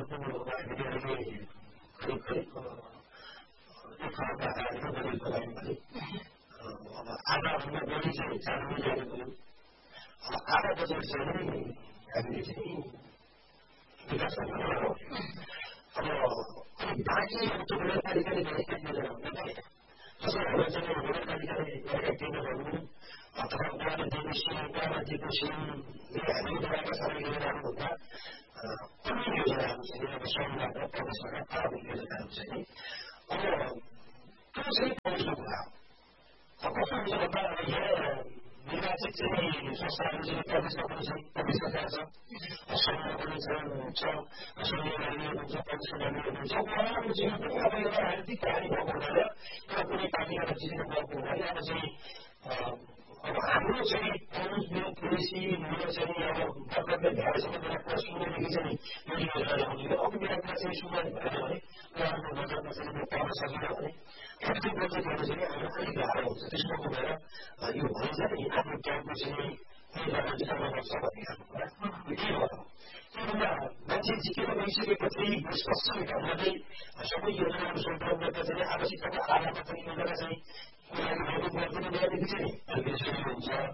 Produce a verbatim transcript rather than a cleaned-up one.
को अहिले अहिले करिब करिब एक हप्ता आएर बजेटको लागि भने अब आधाभन्दा बढी चाहिँ चालु जाने भयो आधा बजेट चाहिँ हामीले चाहिँ विकास गर्ने हो अब बाँकी त्यो नगरपालिकाले गरेका योजनाहरू नै कसैहरू चाहिँ नगरपालिकाले गरेका टेन्डरहरू अथवा उहाँले दिने सिएम उहाँलाई दिएको सिएमले हामीले बनाएका सबै योजनाहरूभन्दा अन्य योजनाहरू चाहिँ अब संविधान र प्रदेशबाट प्रारम्भिक योजनाहरू चाहिँ अब त्यो चाहिँ पहुँच्नु कुरा हो अब कस्तो हुन्छ भन्दा अब यहाँ निर्वाचित चाहिँ संस्थाहरू चाहिँ प्रदेशमा पनि छन् प्रदेश सरकार छ संघमा पनि छ संघीय मान्य हुन्छ प्रदेशको मान्य हुन्छ उहाँहरूको जीवन पनि अब एउटा राजनीतिक कहानी भएको हुनाले एउटा कुनै पार्टीबाट जित्नु भएको हुनाले अब चाहिँ अब हाम्रो चाहिँ पहुँच मेरो पोलिसी मेरो चाहिँ अब कर्तव्य भएसम्म मेरा कुरा सुन्नेदेखि चाहिँ यो योजना ल्याउने अब मेरा कुरा चाहिँ सुन्ने भएन भने उहाँहरूको नजरमा चाहिँ म पाउन सकिनँ भने एक्टिभ बजेटहरू चाहिँ हामीलाई अलिक गाह्रो हुन्छ त्यसमा गएर यो भन्छ नि आफ्नो टाइमको चाहिँ योजना जिताउन पर्छ भन्ने खालको कुरा के भयो त्योभन्दा मान्छे जितेर गइसकेपछि स्पष्ट ढङ्गले सबै योजनाहरू सञ्चालन गर्दा चाहिँ आवश्यकताको आधारमा पनि योजना चाहिँ उनीहरूले भौतिक गर्दैन ल्याएदेखि चाहिँ नि अलिकति सजिलो हुन्छ